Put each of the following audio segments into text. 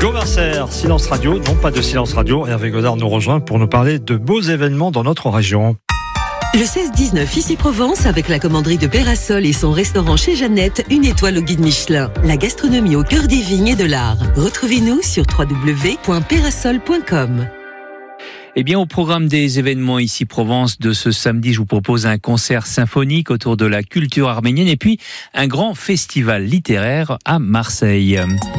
Gomercer, Silence Radio, non pas de Silence Radio. Hervé Godard nous rejoint pour nous parler de beaux événements dans notre région. Le 16-19 ici Provence avec la commanderie de Pérasol et son restaurant chez Jeannette, une étoile au guide Michelin. La gastronomie au cœur des vignes et de l'art. Retrouvez-nous sur www.perasol.com. Eh bien, au programme des événements ici Provence de ce samedi, je vous propose un concert symphonique autour de la culture arménienne et puis un grand festival littéraire à Marseille.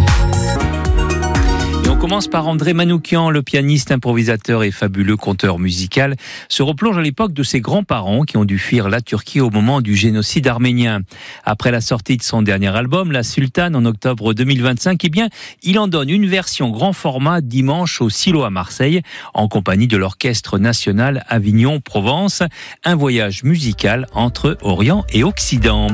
On commence par André Manoukian, le pianiste, improvisateur et fabuleux conteur musical, se replonge à l'époque de ses grands-parents qui ont dû fuir la Turquie au moment du génocide arménien. Après la sortie de son dernier album, La Sultane, en octobre 2025, eh bien, il en donne une version grand format dimanche au Silo à Marseille, en compagnie de l'Orchestre National Avignon-Provence. Un voyage musical entre Orient et Occident.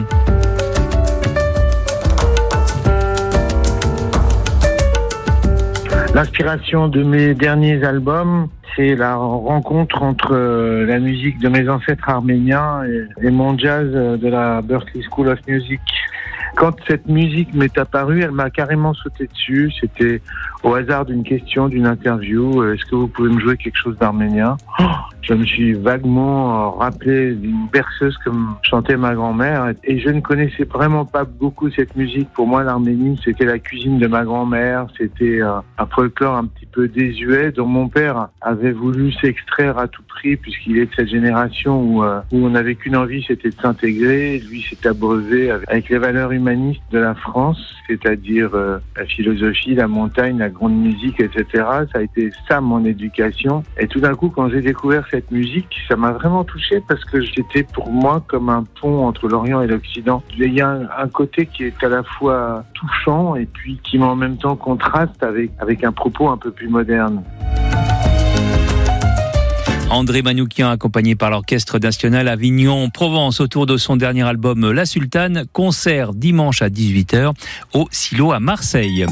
L'inspiration de mes derniers albums, c'est la rencontre entre la musique de mes ancêtres arméniens et mon jazz de la Berklee School of Music. Quand cette musique m'est apparue, elle m'a carrément sauté dessus. C'était au hasard d'une question, d'une interview. Est-ce que vous pouvez me jouer quelque chose d'arménien ? Je me suis vaguement rappelé d'une berceuse que chantait ma grand-mère. Et je ne connaissais vraiment pas beaucoup cette musique. Pour moi, l'Arménie, c'était la cuisine de ma grand-mère. C'était un folklore un petit peu désuet dont mon père avait voulu s'extraire à tout prix puisqu'il est de cette génération où on n'avait qu'une envie, c'était de s'intégrer. Lui s'est abreuvé avec les valeurs humanistes de la France, c'est-à-dire la philosophie, la montagne, la grande musique, etc. Ça a été ça mon éducation. Et tout d'un coup, quand j'ai découvert cette musique, ça m'a vraiment touché parce que c'était pour moi comme un pont entre l'Orient et l'Occident. Il y a un côté qui est à la fois touchant et puis qui en même temps contraste avec un propos un peu plus moderne. André Manoukian, accompagné par l'Orchestre National Avignon-Provence autour de son dernier album La Sultane, concert dimanche à 18h au Silo à Marseille.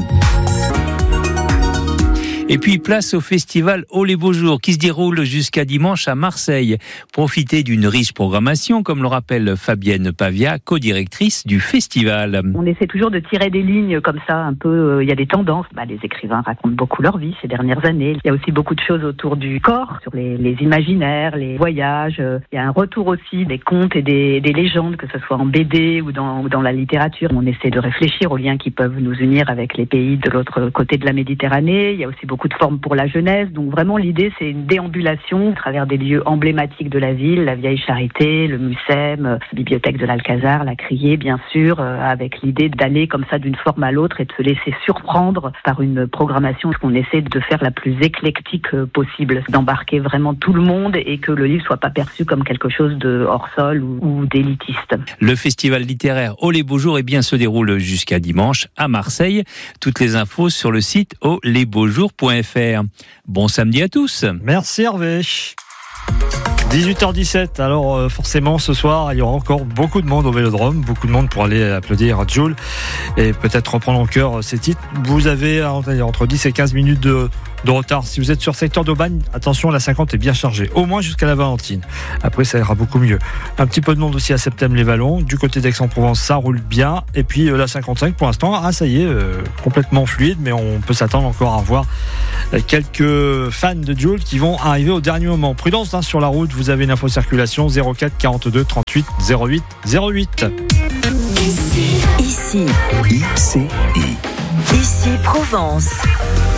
Et puis place au festival Oh les Beaux Jours qui se déroule jusqu'à dimanche à Marseille. Profitez d'une riche programmation, comme le rappelle Fabienne Pavia, co-directrice du festival. On essaie toujours de tirer des lignes comme ça, un peu, il y a des tendances. Les écrivains racontent beaucoup leur vie ces dernières années. Il y a aussi beaucoup de choses autour du corps, sur les imaginaires, les voyages. Il y a un retour aussi des contes et des légendes, que ce soit en BD ou dans la littérature. On essaie de réfléchir aux liens qui peuvent nous unir avec les pays de l'autre côté de la Méditerranée. Il y a aussi beaucoup de formes pour la jeunesse. Donc vraiment, l'idée, c'est une déambulation à travers des lieux emblématiques de la ville, la Vieille Charité, le Mucem, la bibliothèque de l'Alcazar, la Criée, bien sûr, avec l'idée d'aller comme ça d'une forme à l'autre et de se laisser surprendre par une programmation qu'on essaie de faire la plus éclectique possible, d'embarquer vraiment tout le monde et que le livre soit pas perçu comme quelque chose de hors sol ou d'élitiste. Le festival littéraire Oh les Beaux Jours se déroule jusqu'à dimanche à Marseille. Toutes les infos sur le site oslesbeauxjours.fr. Bon samedi à tous. Merci Hervé. 18h17, alors forcément ce soir il y aura encore beaucoup de monde au Vélodrome, beaucoup de monde pour aller applaudir Jul et peut-être reprendre en cœur ses titres. Vous avez entre 10 et 15 minutes de retard. Si vous êtes sur secteur d'Aubagne, attention, la 50 est bien chargée, au moins jusqu'à la Valentine. Après ça ira beaucoup mieux. Un petit peu de monde aussi à Septem-les-Vallons, du côté d'Aix-en-Provence ça roule bien, et puis la 55 pour l'instant, ça y est, complètement fluide, mais on peut s'attendre encore à voir quelques fans de Jul qui vont arriver au dernier moment. Prudence sur la route, vous avez une info circulation 04 42 38 08 08. Ici Provence.